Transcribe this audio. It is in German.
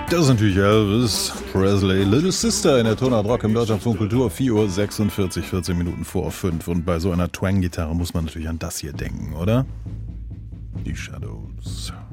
Das ist natürlich Elvis Presley, Little Sister in der Tonart Rock im Deutschlandfunk Kultur, 4:46 Uhr, 14 Minuten vor 5. Und bei so einer Twang-Gitarre muss man natürlich an das hier denken, oder? Die Shadows.